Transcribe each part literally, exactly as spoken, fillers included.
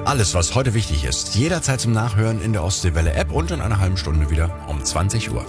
Alles, was heute wichtig ist, jederzeit zum Nachhören in der Ostseewelle-App und in einer halben Stunde wieder um zwanzig Uhr.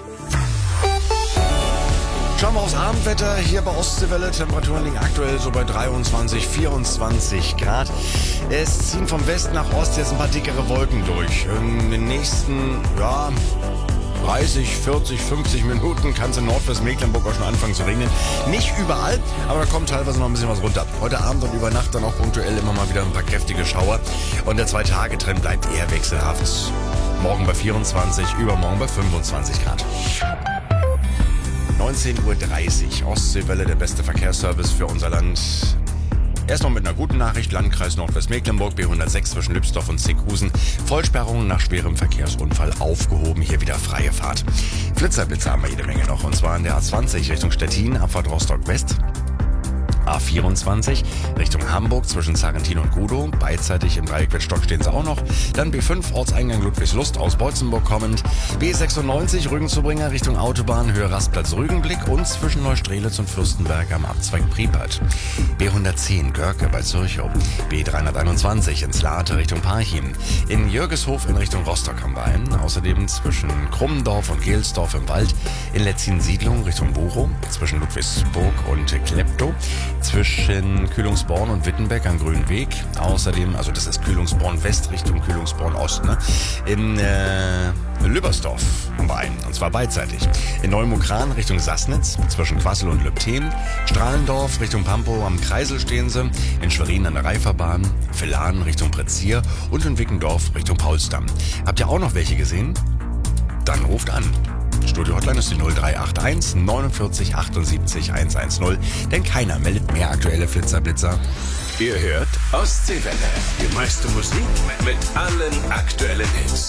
Schauen wir aufs Abendwetter hier bei Ostseewelle. Temperaturen liegen aktuell so bei dreiundzwanzig, vierundzwanzig Grad. Es ziehen vom Westen nach Ost jetzt ein paar dickere Wolken durch. In den nächsten, ja, dreißig, vierzig, fünfzig Minuten kann es in Nordwestmecklenburg auch schon anfangen zu regnen. Nicht überall, aber da kommt teilweise noch ein bisschen was runter. Heute Abend und über Nacht dann auch punktuell immer mal wieder ein paar kräftige Schauer. Und der Zwei-Tage-Trend bleibt eher wechselhaft. Morgen bei vierundzwanzig, übermorgen bei fünfundzwanzig Grad. neunzehn Uhr dreißig, Ostseewelle, der beste Verkehrsservice für unser Land. Erst noch mit einer guten Nachricht, Landkreis Nordwestmecklenburg, B hundertsechs zwischen Lübsdorf und Zeegusen. Vollsperrung nach schwerem Verkehrsunfall aufgehoben, hier wieder freie Fahrt. Flitzerblitze haben wir jede Menge noch, und zwar an der A zwanzig Richtung Stettin, Abfahrt Rostock West. A vierundzwanzig Richtung Hamburg zwischen Sarrentin und Gudow. Beidseitig im Dreieck Wettstock stehen sie auch noch. Dann B fünf Ortseingang Ludwigslust aus Beutzenburg kommend. B sechsundneunzig Rügenzubringer Richtung Autobahn Höhe Rastplatz Rügenblick und zwischen Neustrelitz und Fürstenberg am Abzweig Priepert. B hundertzehn Görke bei Zürchow. B dreihunderteinundzwanzig ins Laate Richtung Parchim. In Jürgeshof in Richtung Rostock am Main. Außerdem zwischen Krummendorf und Gelsdorf im Wald. In Letzin-Siedlung Richtung Buchow. Zwischen Ludwigsburg und Kleptow. Zwischen Kühlungsborn und Wittenberg am Grünen Weg. Außerdem, also das ist Kühlungsborn West Richtung Kühlungsborn Ost, ne? In äh, Lübbersdorf am Main, und zwar beidseitig. In Neumukran Richtung Sassnitz, zwischen Quassel und Lübten. Strahlendorf Richtung Pampow am Kreisel stehen sie. In Schwerin an der Reiferbahn. Villan Richtung Pretzier und in Wickendorf Richtung Paulsdamm. Habt ihr auch noch welche gesehen? Dann ruft an. Studio-Hotline ist die null drei acht eins neunundvierzig achtundsiebzig hundertzehn, denn keiner meldet mehr aktuelle Flitzerblitzer. Ihr hört Ostseewelle, die meiste Musik mit allen aktuellen Hits.